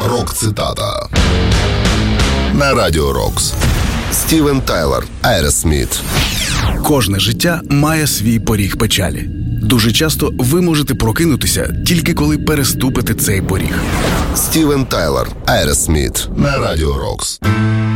Рок-цитата на Радіо Рокс. Стівен Тайлер, Aerosmith. Кожне життя має свій поріг печалі. Дуже часто ви можете прокинутися тільки коли переступите цей поріг. Стівен Тайлер, Aerosmith на Радіо Рокс.